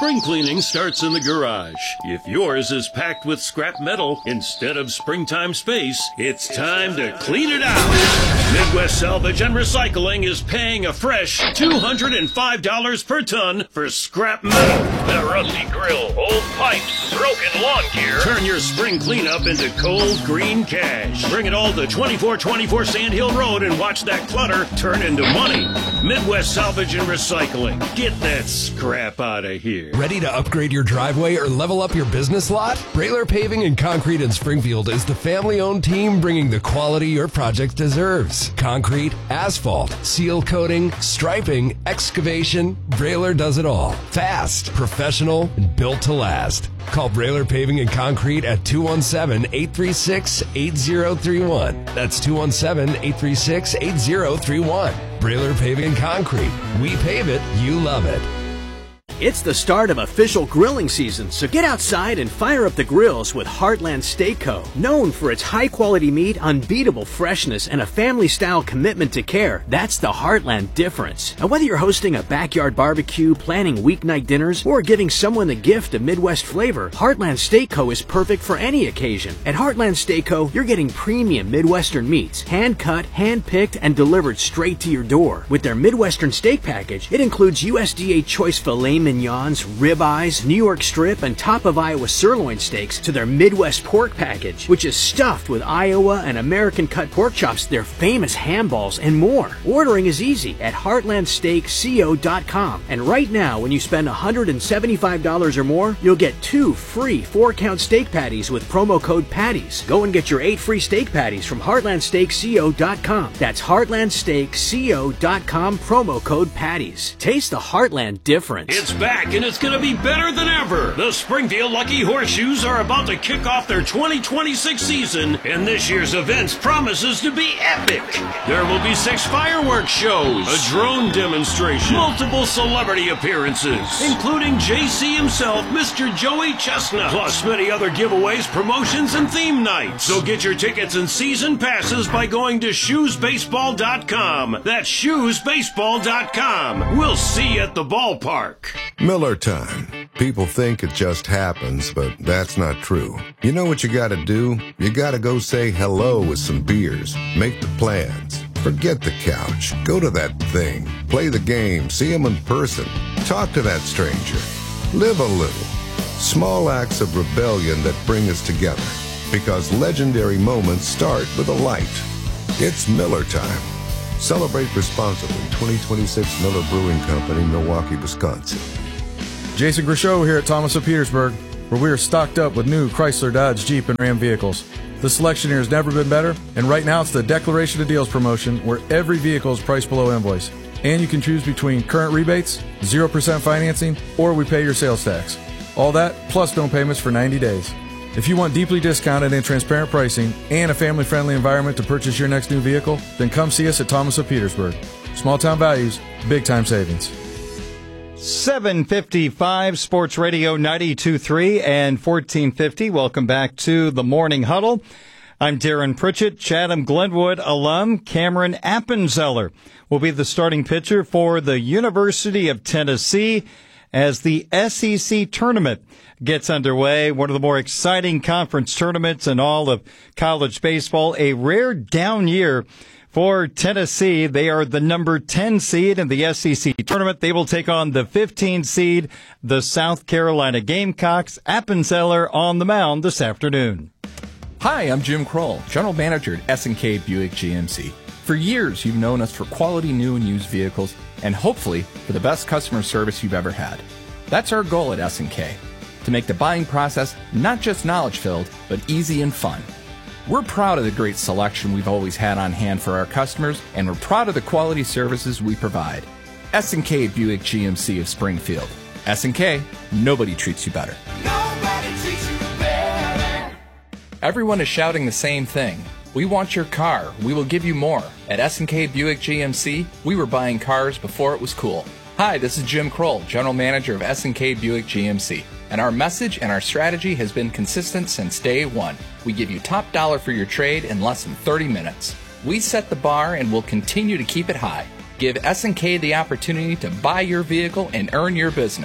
Spring cleaning starts in the garage. If yours is packed with scrap metal instead of springtime space, it's time to clean it out. Midwest Salvage and Recycling is paying a fresh $205 per ton for scrap metal. That rusty grill, old pipes, broken lawn gear. Turn your spring cleanup into cold green cash. Bring it all to 2424 Sand Hill Road and watch that clutter turn into money. Midwest Salvage and Recycling. Get that scrap out of here. Ready to upgrade your driveway or level up your business lot? Brailer Paving and Concrete in Springfield is the family-owned team bringing the quality your project deserves. Concrete, asphalt, seal coating, striping, excavation. Brailer does it all. Fast, professional, and built to last. Call Brailer Paving and Concrete at 217-836-8031. That's 217-836-8031. Brailer Paving and Concrete. We pave it, you love it. It's the start of official grilling season, so get outside and fire up the grills with Heartland Steak Co. Known for its high-quality meat, unbeatable freshness, and a family-style commitment to care, that's the Heartland difference. And whether you're hosting a backyard barbecue, planning weeknight dinners, or giving someone the gift of Midwest flavor, Heartland Steak Co. is perfect for any occasion. At Heartland Steak Co., you're getting premium Midwestern meats, hand-cut, hand-picked, and delivered straight to your door. With their Midwestern steak package, it includes USDA choice filet mignons, ribeyes, New York strip, and top of Iowa sirloin steaks to their Midwest pork package, which is stuffed with Iowa and American cut pork chops, their famous ham balls, and more. Ordering is easy at heartlandsteakco.com. And right now, when you spend $175 or more, you'll get 2 free 4-count steak patties with promo code PATTIES. Go and get your 8 free steak patties from heartlandsteakco.com. That's heartlandsteakco.com, promo code PATTIES. Taste the Heartland difference. It's back, and it's going to be better than ever. The Springfield Lucky Horseshoes are about to kick off their 2026 season, and this year's events promises to be epic. There will be 6 fireworks shows, a drone demonstration, multiple celebrity appearances, including JC himself, Mr. Joey Chestnut, plus many other giveaways, promotions, and theme nights. So get your tickets and season passes by going to shoesbaseball.com. That's shoesbaseball.com. We'll see you at the ballpark. Miller time. People think it just happens, but that's not true. You know what you gotta do? You gotta go say hello with some beers. Make the plans. Forget the couch. Go to that thing. Play the game. See them in person. Talk to that stranger. Live a little. Small acts of rebellion that bring us together. Because legendary moments start with a light. It's Miller time. Celebrate responsibly. 2026 Miller Brewing Company, Milwaukee, Wisconsin. Jason Grishow here at Thomas of Petersburg, where we are stocked up with new Chrysler, Dodge, Jeep, and Ram vehicles. The selection here has never been better, and right now it's the Declaration of Deals promotion, where every vehicle is priced below invoice. And you can choose between current rebates, 0% financing, or we pay your sales tax. All that, plus no payments for 90 days. If you want deeply discounted and transparent pricing and a family-friendly environment to purchase your next new vehicle, then come see us at Thomas of Petersburg. Small town values, big time savings. 7:55 Sports Radio 92.3 and 1450. Welcome back to the Morning Huddle. I'm Darren Pritchett. Chatham Glenwood alum Cameron Appenzeller will be the starting pitcher for the University of Tennessee as the SEC tournament gets underway. One of the more exciting conference tournaments in all of college baseball. A rare down year for Tennessee. They are the number 10 seed in the SEC tournament. They will take on the 15 seed, the South Carolina Gamecocks. Appenzeller on the mound this afternoon. Hi, I'm Jim Kroll, General Manager at S&K Buick GMC. For years, you've known us for quality new and used vehicles, and hopefully for the best customer service you've ever had. That's our goal at S&K, to make the buying process not just knowledge-filled, but easy and fun. We're proud of the great selection we've always had on hand for our customers, and we're proud of the quality services we provide. S&K Buick GMC of Springfield. S&K, nobody treats you better. Nobody treats you better. Everyone is shouting the same thing. We want your car. We will give you more. At S&K Buick GMC, we were buying cars before it was cool. Hi, this is Jim Kroll, General Manager of S&K Buick GMC. And our message and our strategy has been consistent since day one. We give you top dollar for your trade in less than 30 minutes. We set the bar and will continue to keep it high. Give S&K the opportunity to buy your vehicle and earn your business.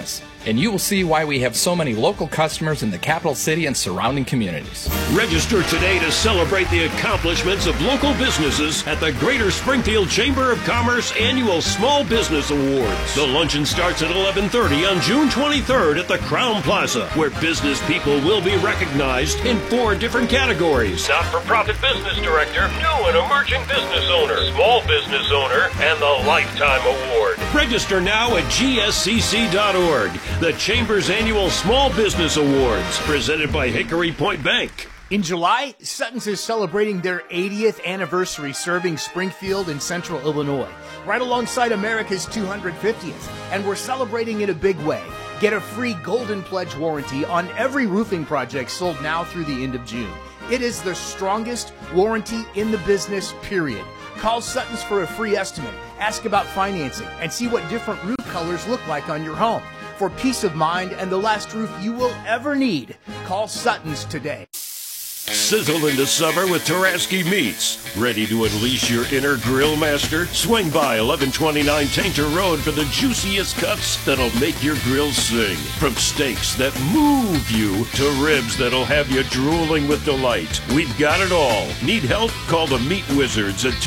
and you will see why we have so many local customers in the capital city and surrounding communities. Register today to celebrate the accomplishments of local businesses at the Greater Springfield Chamber of Commerce Annual Small Business Awards. The luncheon starts at 11:30 on June 23rd at the Crown Plaza, where business people will be recognized in 4 different categories: not-for-profit business director, new and emerging business owner, small business owner, and the Lifetime Award. Register now at gscc.org. The Chamber's annual Small Business Awards, presented by Hickory Point Bank. In July, Sutton's is celebrating their 80th anniversary serving Springfield and Central Illinois, right alongside America's 250th, and we're celebrating in a big way. Get a free Golden Pledge warranty on every roofing project sold now through the end of June. It is the strongest warranty in the business, period. Call Sutton's for a free estimate, ask about financing, and see what different roof colors look like on your home. For peace of mind and the last roof you will ever need, call Sutton's today. Sizzle into summer with Taraski Meats. Ready to unleash your inner grill master? Swing by 1129 Tainter Road for the juiciest cuts that'll make your grill sing. From steaks that move you to ribs that'll have you drooling with delight. We've got it all. Need help? Call the Meat Wizards at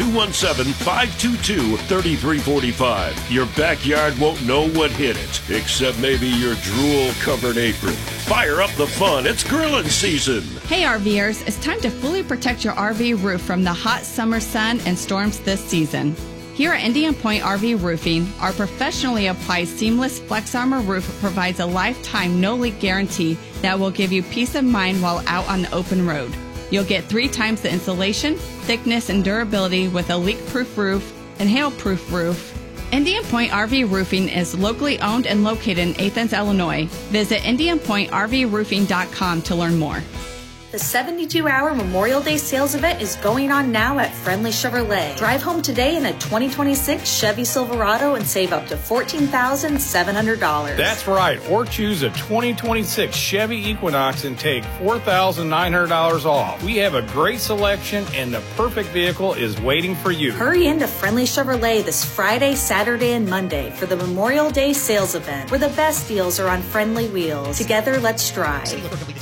217-522-3345. Your backyard won't know what hit it, except maybe your drool-covered apron. Fire up the fun. It's grilling season. Hey RVers, it's time to fully protect your RV roof from the hot summer sun and storms this season. Here at Indian Point RV Roofing, our professionally applied seamless Flex Armor roof provides a lifetime no-leak guarantee that will give you peace of mind while out on the open road. You'll get 3 times the insulation, thickness, and durability with a leak-proof roof and hail-proof roof. Indian Point RV Roofing is locally owned and located in Athens, Illinois. Visit IndianPointRVRoofing.com to learn more. The 72-hour Memorial Day sales event is going on now at Friendly Chevrolet. Drive home today in a 2026 Chevy Silverado and save up to $14,700. That's right. Or choose a 2026 Chevy Equinox and take $4,900 off. We have a great selection and the perfect vehicle is waiting for you. Hurry into Friendly Chevrolet this Friday, Saturday, and Monday for the Memorial Day sales event, where the best deals are on friendly wheels. Together, let's drive.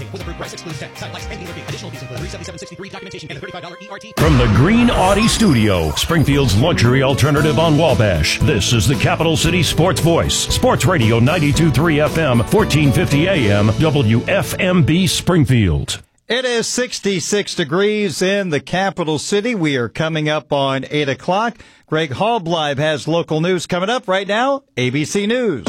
From the Green Audi Studio, Springfield's luxury alternative on Wabash, this is the Capital City Sports Voice. Sports Radio 92.3 FM, 1450 AM, WFMB Springfield. It is 66 degrees in the capital city. We are coming up on 8 o'clock. Greg Halbleib has local news coming up right now. ABC News.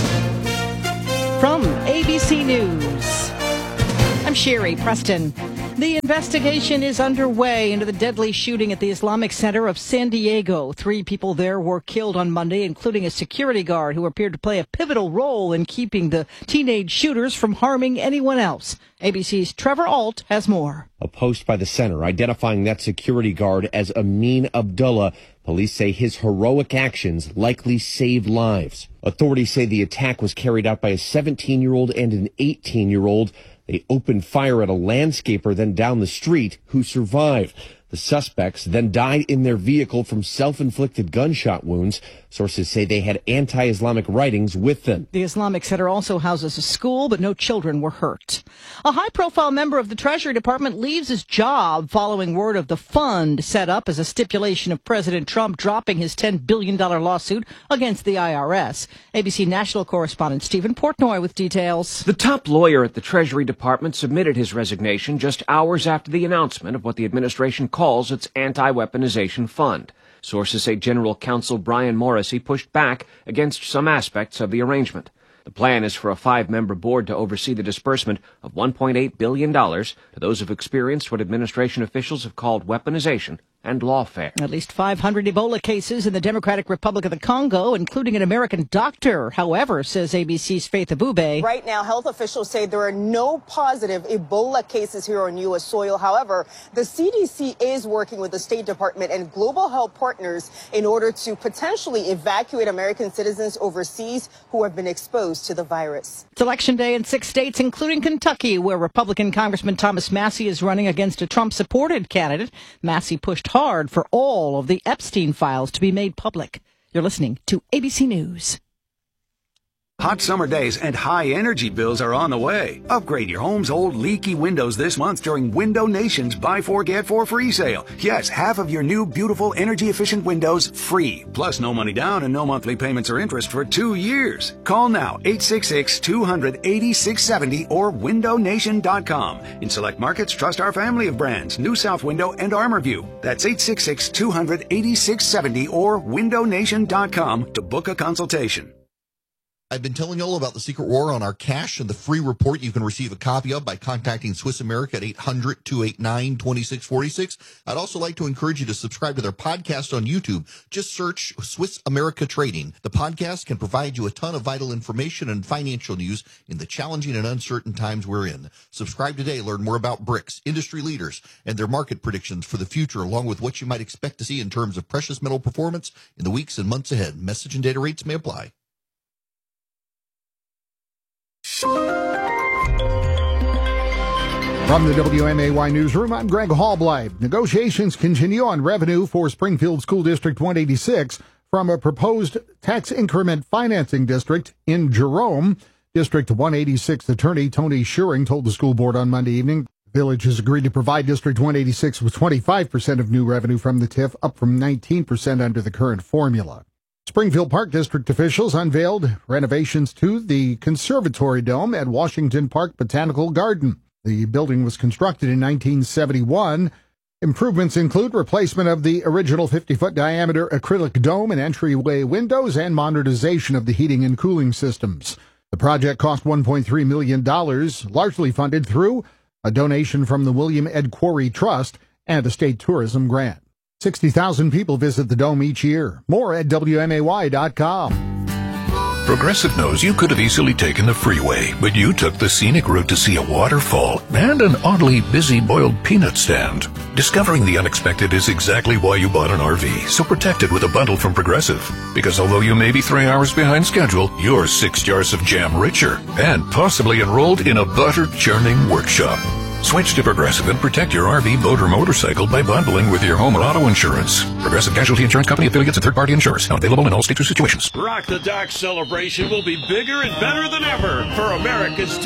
From ABC News, I'm Sherry Preston. The investigation is underway into the deadly shooting at the Islamic Center of San Diego. 3 people there were killed on Monday, including a security guard who appeared to play a pivotal role in keeping the teenage shooters from harming anyone else. ABC's Trevor Alt has more. A post by the center identifying that security guard as Amin Abdullah. Police say his heroic actions likely saved lives. Authorities say the attack was carried out by a 17-year-old and an 18-year-old. They opened fire at a landscaper then down the street, who survived. The suspects then died in their vehicle from self-inflicted gunshot wounds. Sources say they had anti-Islamic writings with them. The Islamic Center also houses a school, but no children were hurt. A high-profile member of the Treasury Department leaves his job following word of the fund set up as a stipulation of President Trump dropping his $10 billion lawsuit against the IRS. ABC national correspondent Stephen Portnoy with details. The top lawyer at the Treasury Department submitted his resignation just hours after the announcement of what the administration calls its anti-weaponization fund. Sources say General Counsel Brian Morrissey pushed back against some aspects of the arrangement. The plan is for a 5-member board to oversee the disbursement of $1.8 billion to those who've experienced what administration officials have called weaponization and lawfare. At least 500 Ebola cases in the Democratic Republic of the Congo, including an American doctor. However, says ABC's Faith Abube, right now, health officials say there are no positive Ebola cases here on U.S. soil. However, the CDC is working with the State Department and global health partners in order to potentially evacuate American citizens overseas who have been exposed to the virus. It's Election Day in 6 states, including Kentucky, where Republican Congressman Thomas Massie is running against a Trump-supported candidate. Massie pushed hard for all of the Epstein files to be made public. You're listening to ABC News. Hot summer days and high energy bills are on the way. Upgrade your home's old leaky windows this month during Window Nation's Buy 4 Get 4 free sale. Yes, half of your new beautiful energy efficient windows free. Plus no money down and no monthly payments or interest for 2 years. Call now 866-200-8670 or windownation.com. In select markets, trust our family of brands, New South Window and ArmorView. That's 866-200-8670 or windownation.com to book a consultation. I've been telling you all about the secret war on our cash and the free report you can receive a copy of by contacting Swiss America at 800-289-2646. I'd also like to encourage you to subscribe to their podcast on YouTube. Just search Swiss America Trading. The podcast can provide you a ton of vital information and financial news in the challenging and uncertain times we're in. Subscribe today. Learn more about BRICS, industry leaders, and their market predictions for the future, along with what you might expect to see in terms of precious metal performance in the weeks and months ahead. Message and data rates may apply. From the WMAY Newsroom, I'm Greg Hallbleib. Negotiations continue on revenue for Springfield School District 186 from a proposed tax increment financing district in Jerome. District 186 attorney Tony Schuring told the school board on Monday evening the village has agreed to provide District 186 with 25% of new revenue from the TIF, up from 19% under the current formula. Springfield Park District officials unveiled renovations to the Conservatory Dome at Washington Park Botanical Garden. The building was constructed in 1971. Improvements include replacement of the original 50-foot diameter acrylic dome and entryway windows and modernization of the heating and cooling systems. The project cost $1.3 million, largely funded through a donation from the William Ed Quarry Trust and a state tourism grant. 60,000 people visit the Dome each year. More at WMAY.com. Progressive knows you could have easily taken the freeway, but you took the scenic route to see a waterfall and an oddly busy boiled peanut stand. Discovering the unexpected is exactly why you bought an RV, so protect it with a bundle from Progressive. Because although you may be 3 hours behind schedule, you're 6 jars of jam richer and possibly enrolled in a butter churning workshop. Switch to Progressive and protect your RV, boat, or motorcycle by bundling with your home or auto insurance. Progressive Casualty Insurance Company, affiliates, and third-party insurers. Not available in all states or situations. Rock the Dock celebration will be bigger and better than ever for America's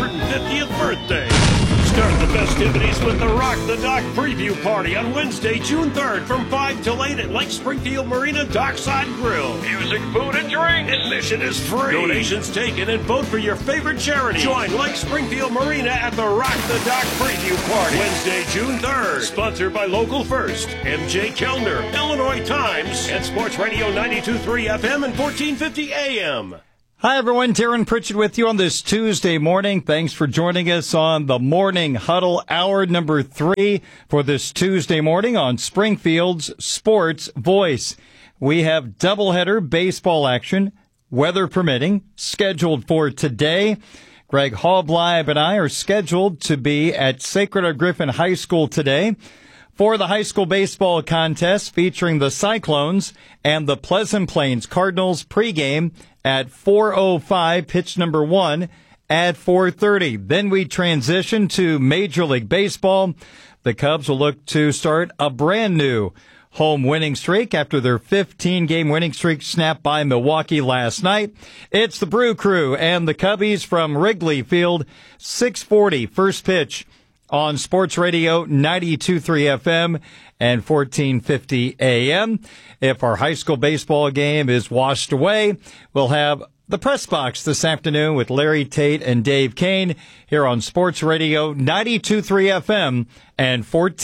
250th birthday. Start the festivities with the Rock the Dock preview party on Wednesday, June 3rd from 5 till 8 at Lake Springfield Marina Dockside Grill. Music, food, and drink. Admission is free. Donations taken and vote for your favorite charity. Join Lake Springfield Marina at the Rock the Dock preview party Wednesday, June 3rd. Sponsored by Local First, MJ Kellner, Illinois Times, and Sports Radio 92.3 FM and 1450 AM. Hi, everyone. Darren Pritchett with you on this Tuesday morning. Thanks for joining us on the Morning Huddle, hour number 3 for this Tuesday morning on Springfield's Sports Voice. We have doubleheader baseball action, weather permitting, scheduled for today. Greg Hallbleib and I are scheduled to be at Sacred Heart Griffin High School today for the high school baseball contest featuring the Cyclones and the Pleasant Plains Cardinals pregame at 4:05, pitch number 1 at 4:30. Then we transition to Major League Baseball. The Cubs will look to start a brand new home winning streak after their 15-game winning streak snapped by Milwaukee last night. It's the Brew Crew and the Cubbies from Wrigley Field, 6:40, first pitch on Sports Radio 92.3 FM and 1450 AM. If our high school baseball game is washed away, we'll have the press box this afternoon with Larry Tate and Dave Kane here on Sports Radio 92.3 FM and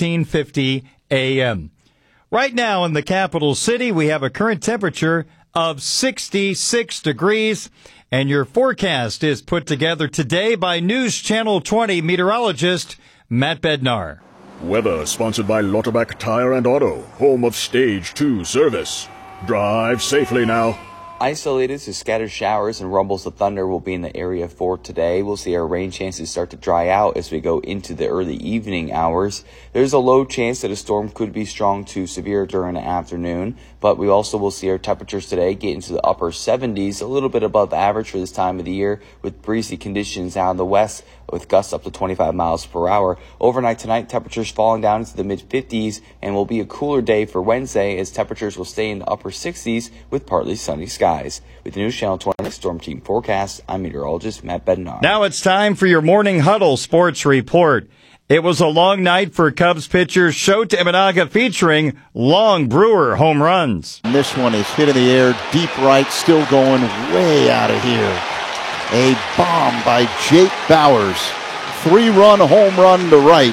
1450 AM. Right now in the capital city, we have a current temperature of 66 degrees, and your forecast is put together today by News Channel 20 meteorologist Matt Bednar. Weather sponsored by Lauterbach Tire and Auto, home of Stage 2 service. Drive safely now. Isolated to scattered showers and rumbles of thunder will be in the area for today. We'll see our rain chances start to dry out as we go into the early evening hours. There's a low chance that a storm could be strong to severe during the afternoon, but but we also will see our temperatures today get into the upper 70s, a little bit above average for this time of the year, with breezy conditions out in the west with gusts up to 25 miles per hour. Overnight tonight, temperatures falling down into the mid-50s, and will be a cooler day for Wednesday as temperatures will stay in the upper 60s with partly sunny skies. With the News Channel 20 Storm Team Forecast, I'm meteorologist Matt Bednar. Now it's time for your Morning Huddle Sports Report. It was a long night for Cubs pitcher Shota Imanaga featuring long Brewer home runs. And this one is hit in the air, deep right, still going way out of here. A bomb by Jake Bauers. 3-run home run to right.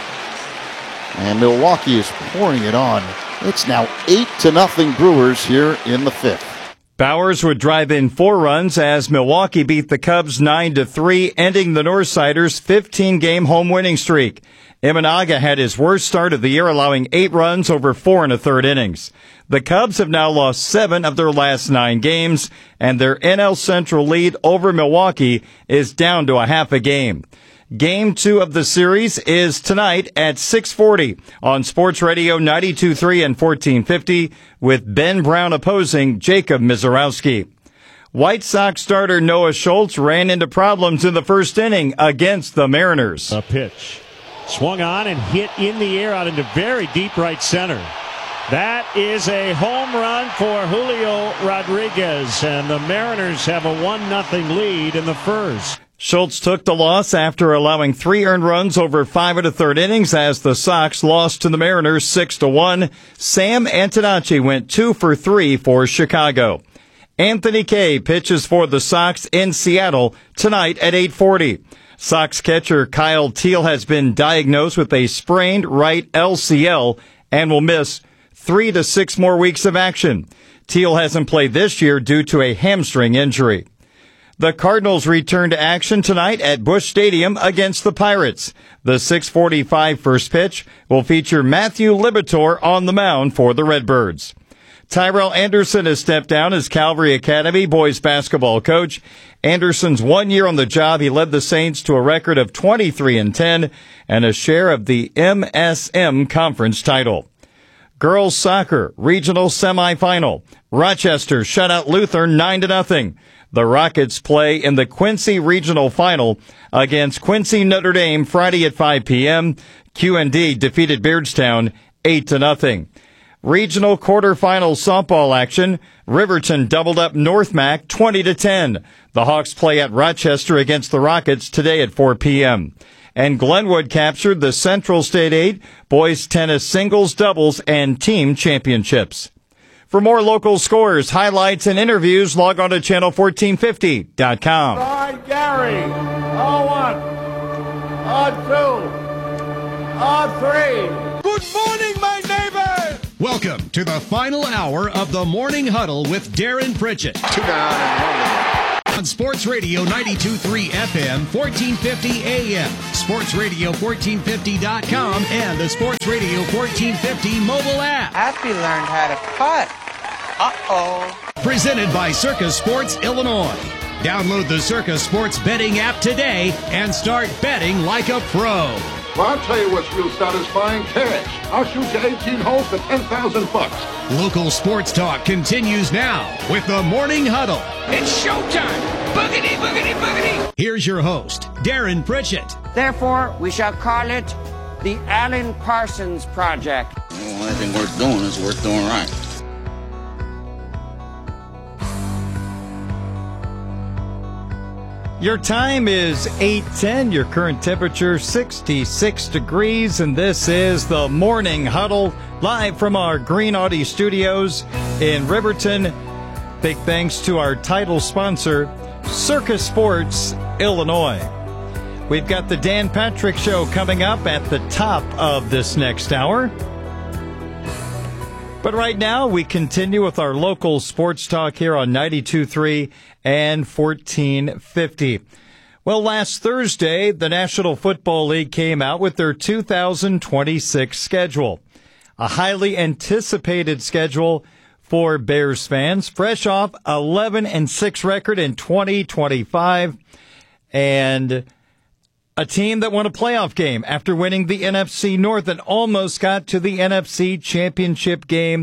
And Milwaukee is pouring it on. It's now 8-0 Brewers here in the fifth. Bauers would drive in 4 runs as Milwaukee beat the Cubs 9-3, ending the Northsiders' 15-game home winning streak. Imanaga had his worst start of the year, allowing 8 runs over 4 1/3 innings. The Cubs have now lost 7 of their last 9 games, and their NL Central lead over Milwaukee is down to a half a game. Game 2 of the series is tonight at 6:40 on Sports Radio 92.3 and 1450 with Ben Brown opposing Jacob Mizorowski. White Sox starter Noah Schultz ran into problems in the first inning against the Mariners. A pitch. Swung on and hit in the air out into very deep right center. That is a home run for Julio Rodriguez, and the Mariners have a 1-0 lead in the first. Schultz took the loss after allowing 3 earned runs over 5 1/3 innings as the Sox lost to the Mariners 6-1. Sam Antonacci went 2 for 3 for Chicago. Anthony Kay pitches for the Sox in Seattle tonight at 8:40. Sox catcher Kyle Teel has been diagnosed with a sprained right LCL and will miss 3 to 6 more weeks of action. Teel hasn't played this year due to a hamstring injury. The Cardinals return to action tonight at Busch Stadium against the Pirates. The 6:45 first pitch will feature Matthew Liberatore on the mound for the Redbirds. Tyrell Anderson has stepped down as Calvary Academy boys basketball coach. Anderson's 1 year on the job, he led the Saints to a record of 23-10 and a share of the MSM Conference title. Girls soccer regional semifinal. Rochester shut out Luther 9-0. The Rockets play in the Quincy regional final against Quincy Notre Dame Friday at 5 p.m. QND defeated Beardstown 8-0. Regional quarterfinal softball action. Riverton doubled up North Mac 20-10. The Hawks play at Rochester against the Rockets today at 4 p.m. And Glenwood captured the Central State 8 boys tennis singles, doubles, and team championships. For more local scores, highlights, and interviews, log on to channel1450.com. Try Gary. 0-1. 0-2. 0-3. Good morning, my neighbor. Welcome to the final hour of the Morning Huddle with Darren Pritchett. 2 down and 1 on Sports Radio 92.3 FM, 1450 AM, sportsradio1450.com, and the Sports Radio 1450 mobile app. Happy learned how to putt. Uh-oh. Presented by Circus Sports Illinois. Download the Circus Sports betting app today and start betting like a pro. Well, I'll tell you what's real satisfying, cash. I'll shoot you 18 holes for $10,000. Local sports talk continues now with the Morning Huddle. It's showtime. Boogity, boogity, boogity. Here's your host, Darren Pritchett. Therefore, we shall call it the Alan Parsons Project. Well, anything worth doing is worth doing right. Your time is 8:10. Your current temperature 66 degrees, and this is the Morning Huddle live from our Green Audi studios in Riverton. Big thanks to our title sponsor, Circus Sports Illinois. We've got the Dan Patrick Show coming up at the top of this next hour. But right now, we continue with our local sports talk here on 92.3 and 1450. Well, last Thursday, the National Football League came out with their 2026 schedule. A highly anticipated schedule for Bears fans, fresh off 11-6 record in 2025, and a team that won a playoff game after winning the NFC North and almost got to the NFC Championship game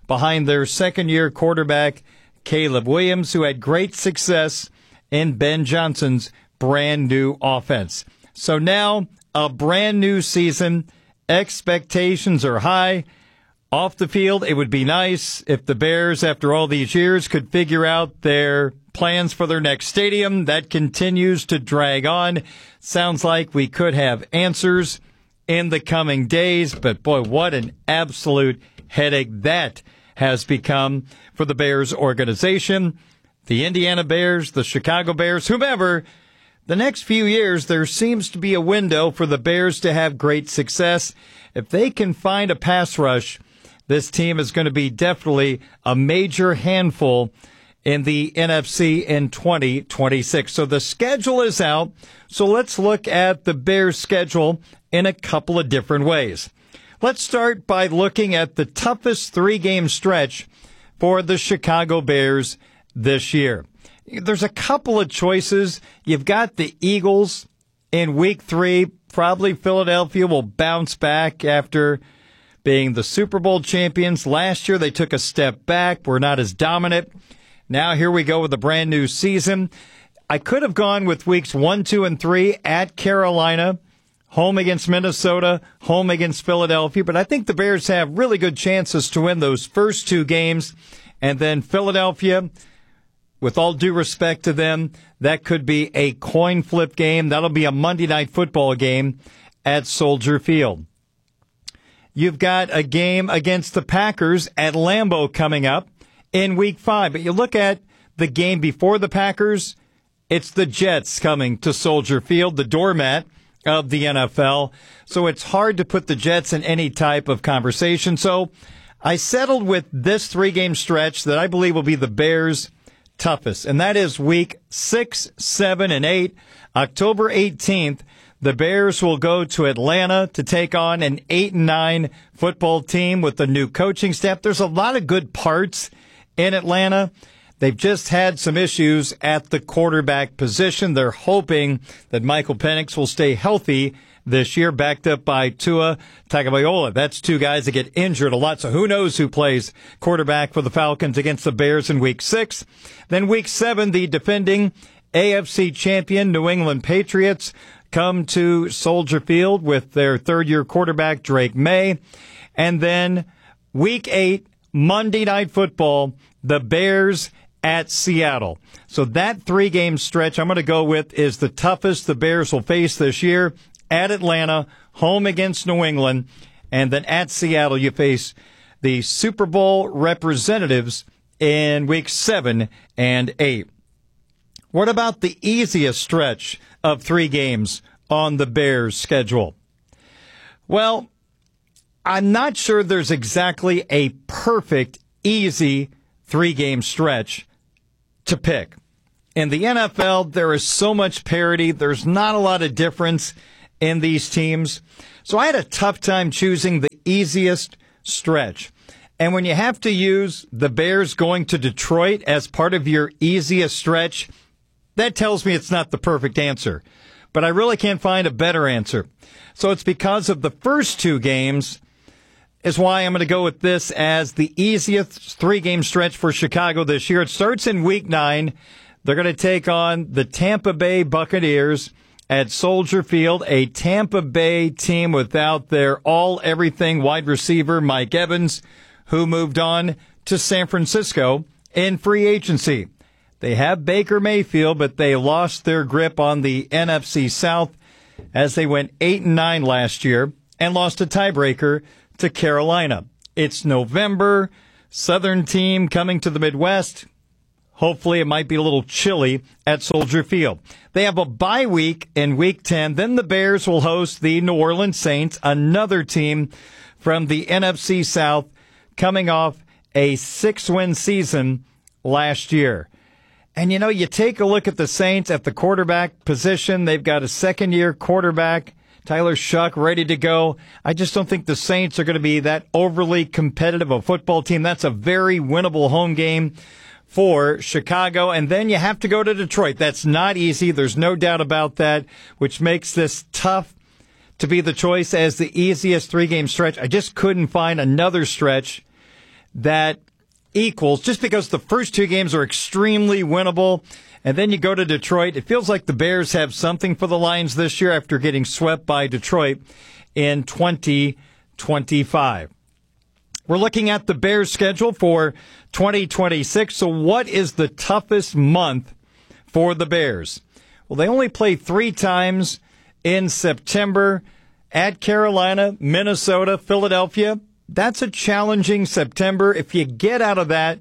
behind their second-year quarterback, Caleb Williams, who had great success in Ben Johnson's brand-new offense. So now, a brand-new season. Expectations are high. Off the field, it would be nice if the Bears, after all these years, could figure out their plans for their next stadium. That continues to drag on. Sounds like we could have answers in the coming days, but boy, what an absolute headache that has become for the Bears organization. The Indiana Bears, the Chicago Bears, whomever. The next few years, there seems to be a window for the Bears to have great success. If they can find a pass rush, this team is going to be definitely a major handful in the NFC in 2026. So the schedule is out. So let's look at the Bears' schedule in a couple of different ways. Let's start by looking at the toughest three-game stretch for the Chicago Bears this year. There's a couple of choices. You've got the Eagles in week 3. Probably Philadelphia will bounce back after being the Super Bowl champions. Last year, they took a step back. Were not as dominant. Now here we go with a brand new season. I could have gone with weeks 1, 2, and 3 at Carolina, home against Minnesota, home against Philadelphia. But I think the Bears have really good chances to win those first 2 games. And then Philadelphia, with all due respect to them, that could be a coin flip game. That'll be a Monday Night Football game at Soldier Field. You've got a game against the Packers at Lambeau coming up in week 5. But you look at the game before the Packers, it's the Jets coming to Soldier Field, the doormat of the NFL. So it's hard to put the Jets in any type of conversation. So I settled with this 3-game stretch that I believe will be the Bears' toughest, and that is week 6, 7, and 8. October 18th, the Bears will go to Atlanta to take on an 8-9 football team with the new coaching staff. There's a lot of good parts in Atlanta. They've just had some issues at the quarterback position. They're hoping that Michael Penix will stay healthy this year, backed up by Tua Tagovailoa. That's 2 guys that get injured a lot, so who knows who plays quarterback for the Falcons against the Bears in week 6. Then week 7, the defending AFC champion New England Patriots come to Soldier Field with their third-year quarterback, Drake May. And then week 8, Monday Night Football, the Bears at Seattle. So that 3-game stretch I'm going to go with is the toughest the Bears will face this year. At Atlanta, home against New England, and then at Seattle, you face the Super Bowl representatives in weeks 7 and 8. What about the easiest stretch of 3 games on the Bears' schedule? Well, I'm not sure there's exactly a perfect, easy 3-game stretch to pick. In the NFL, there is so much parity. There's not a lot of difference in these teams. So I had a tough time choosing the easiest stretch. And when you have to use the Bears going to Detroit as part of your easiest stretch, that tells me it's not the perfect answer. But I really can't find a better answer. So it's because of the first 2 games is why I'm going to go with this as the easiest 3-game stretch for Chicago this year. It starts in week 9. They're going to take on the Tampa Bay Buccaneers at Soldier Field, a Tampa Bay team without their all-everything wide receiver, Mike Evans, who moved on to San Francisco in free agency. They have Baker Mayfield, but they lost their grip on the NFC South as they went 8-9 last year and lost a tiebreaker to Carolina. It's November, Southern team coming to the Midwest. Hopefully it might be a little chilly at Soldier Field. They have a bye week in week 10. Then the Bears will host the New Orleans Saints, another team from the NFC South coming off a 6-win season last year. And, you take a look at the Saints at the quarterback position. They've got a second-year quarterback, Tyler Shuck, ready to go. I just don't think the Saints are going to be that overly competitive a football team. That's a very winnable home game for Chicago. And then you have to go to Detroit. That's not easy. There's no doubt about that, which makes this tough to be the choice as the easiest 3-game stretch. I just couldn't find another stretch that equals, just because the first two games are extremely winnable, and then you go to Detroit. It feels like the Bears have something for the Lions this year after getting swept by Detroit in 2025. We're looking at the Bears' schedule for 2026. So what is the toughest month for the Bears? Well, they only play 3 times in September at Carolina, Minnesota, Philadelphia. That's a challenging September. If you get out of that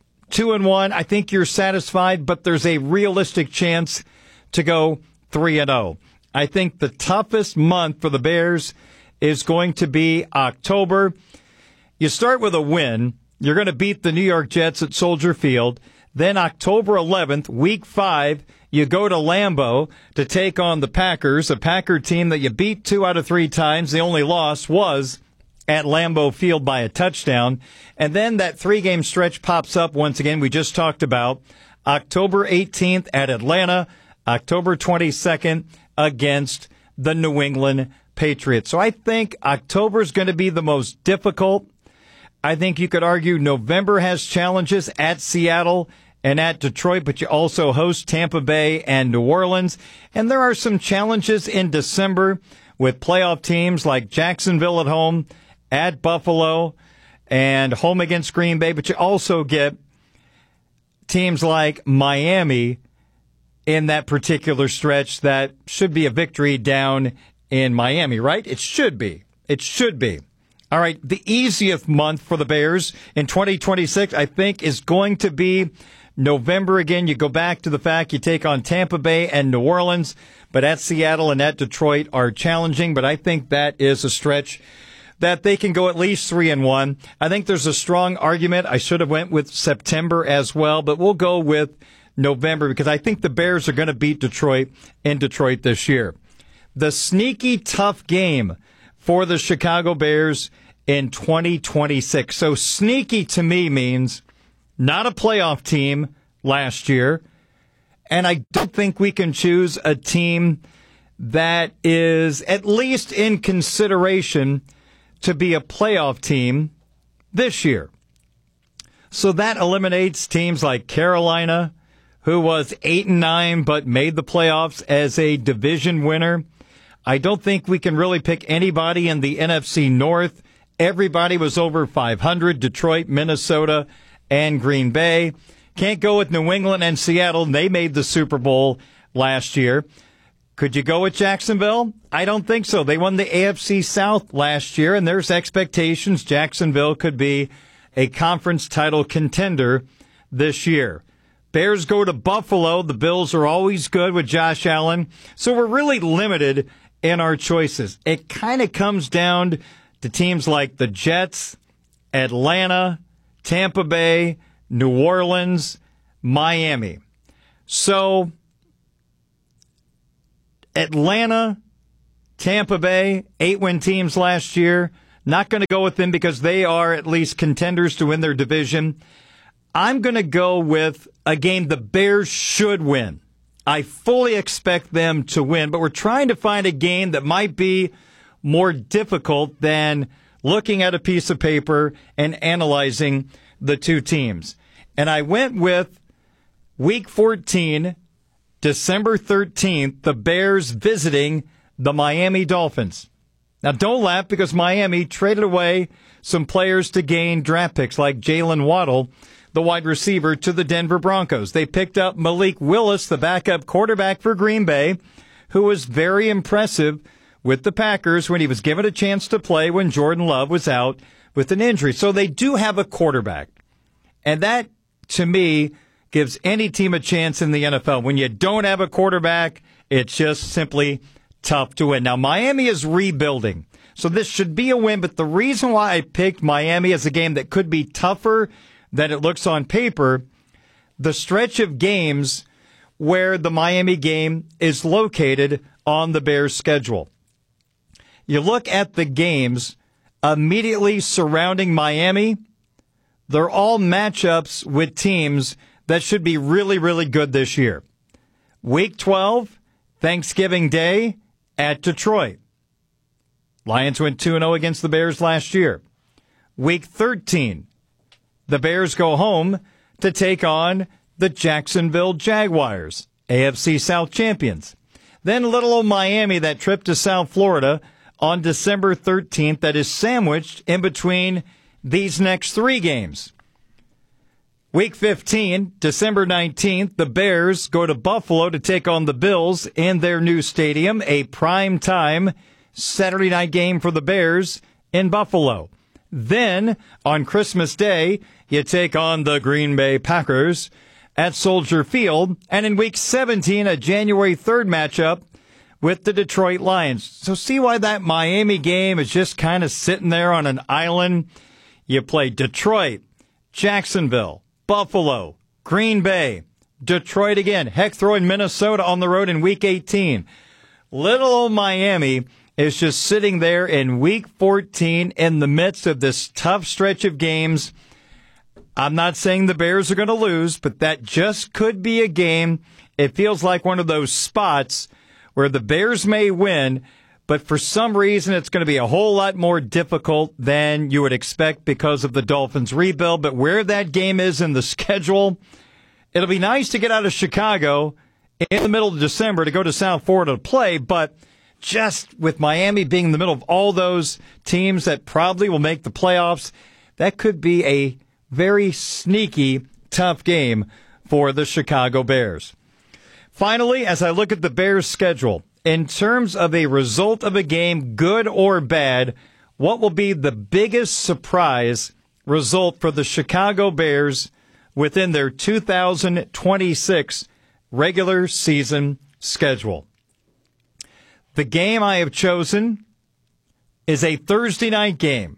2-1, I think you're satisfied, but there's a realistic chance to go 3-0. I think the toughest month for the Bears is going to be October. You start with a win. You're going to beat the New York Jets at Soldier Field. Then October 11th, week 5, you go to Lambeau to take on the Packers, a Packer team that you beat 2 out of 3 times. The only loss was at Lambeau Field by a touchdown. And then that 3-game stretch pops up once again. We just talked about October 18th at Atlanta, October 22nd against the New England Patriots. So I think October is going to be the most difficult. I think you could argue November has challenges at Seattle and at Detroit, but you also host Tampa Bay and New Orleans. And there are some challenges in December with playoff teams like Jacksonville at home, at Buffalo, and home against Green Bay. But you also get teams like Miami in that particular stretch that should be a victory down in Miami, right? It should be. It should be. All right, the easiest month for the Bears in 2026, I think, is going to be November. Again, you go back to the fact you take on Tampa Bay and New Orleans, but at Seattle and at Detroit are challenging. But I think that is a stretch that they can go at least 3-1. I think there's a strong argument. I should have went with September as well, but we'll go with November because I think the Bears are going to beat Detroit in Detroit this year. The sneaky tough game for the Chicago Bears in 2026. So sneaky to me means not a playoff team last year, and I don't think we can choose a team that is at least in consideration to be a playoff team this year. So that eliminates teams like Carolina, who was 8-9 but made the playoffs as a division winner. I don't think we can really pick anybody in the NFC North. Everybody was over 500, Detroit, Minnesota, and Green Bay. Can't go with New England and Seattle. They made the Super Bowl last year. Could you go with Jacksonville? I don't think so. They won the AFC South last year, and there's expectations Jacksonville could be a conference title contender this year. Bears go to Buffalo. The Bills are always good with Josh Allen. So we're really limited in our choices. It kind of comes down to teams like the Jets, Atlanta, Tampa Bay, New Orleans, Miami. So Atlanta, Tampa Bay, 8-win teams last year. Not going to go with them because they are at least contenders to win their division. I'm going to go with a game the Bears should win. I fully expect them to win, but we're trying to find a game that might be more difficult than looking at a piece of paper and analyzing the two teams. And I went with Week 14, December 13th, the Bears visiting the Miami Dolphins. Now, don't laugh because Miami traded away some players to gain draft picks like Jalen Waddle, the wide receiver, to the Denver Broncos. They picked up Malik Willis, the backup quarterback for Green Bay, who was very impressive with the Packers when he was given a chance to play when Jordan Love was out with an injury. So they do have a quarterback. And that, to me, gives any team a chance in the NFL. When you don't have a quarterback, it's just simply tough to win. Now, Miami is rebuilding, so this should be a win. But the reason why I picked Miami as a game that could be tougher than it looks on paper, the stretch of games where the Miami game is located on the Bears' schedule. You look at the games immediately surrounding Miami, they're all matchups with teams that should be really, really good this year. Week 12, Thanksgiving Day at Detroit. Lions went 2-0 against the Bears last year. Week 13, the Bears go home to take on the Jacksonville Jaguars, AFC South champions. Then little old Miami, that trip to South Florida on December 13th, that is sandwiched in between these next 3 games. Week 15, December 19th, the Bears go to Buffalo to take on the Bills in their new stadium, a prime time Saturday night game for the Bears in Buffalo. Then, on Christmas Day, you take on the Green Bay Packers at Soldier Field, and in Week 17, a January 3rd matchup with the Detroit Lions. So see why that Miami game is just kind of sitting there on an island? You play Detroit, Jacksonville, Buffalo, Green Bay, Detroit again. Heck, throw in Minnesota on the road in Week 18. Little old Miami is just sitting there in Week 14 in the midst of this tough stretch of games. I'm not saying the Bears are going to lose, but that just could be a game. It feels like one of those spots where the Bears may win, but for some reason it's going to be a whole lot more difficult than you would expect because of the Dolphins' rebuild. But where that game is in the schedule, it'll be nice to get out of Chicago in the middle of December to go to South Florida to play, but just with Miami being in the middle of all those teams that probably will make the playoffs, that could be a very sneaky, tough game for the Chicago Bears. Finally, as I look at the Bears' schedule, in terms of a result of a game, good or bad, what will be the biggest surprise result for the Chicago Bears within their 2026 regular season schedule? The game I have chosen is a Thursday night game.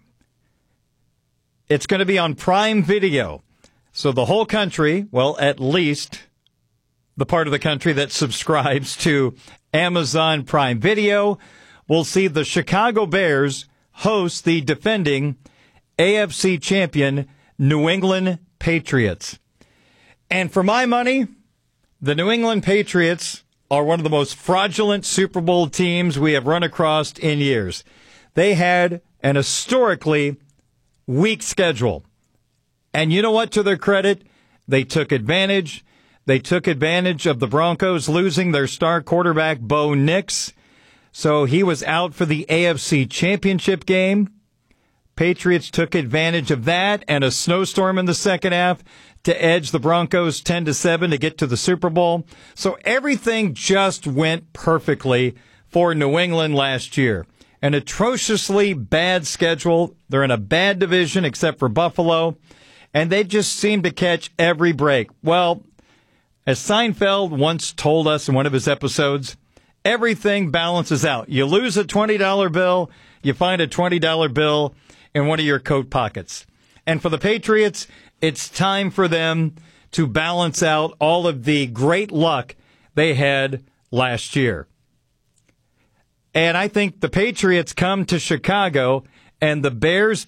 It's going to be on Prime Video. So the whole country, well, at least the part of the country that subscribes to Amazon Prime Video, will see the Chicago Bears host the defending AFC champion New England Patriots. And for my money, the New England Patriots are one of the most fraudulent Super Bowl teams we have run across in years. They had an historically weak schedule. And you know what, to their credit, they took advantage. They took advantage of the Broncos losing their star quarterback, Bo Nix. So he was out for the AFC Championship game. Patriots took advantage of that and a snowstorm in the second half to edge the Broncos 10-7 to get to the Super Bowl. So everything just went perfectly for New England last year. An atrociously bad schedule. They're in a bad division except for Buffalo. And they just seem to catch every break. Well, as Seinfeld once told us in one of his episodes, everything balances out. You lose a $20 bill, you find a $20 bill in one of your coat pockets. And for the Patriots, it's time for them to balance out all of the great luck they had last year. And I think the Patriots come to Chicago, and the Bears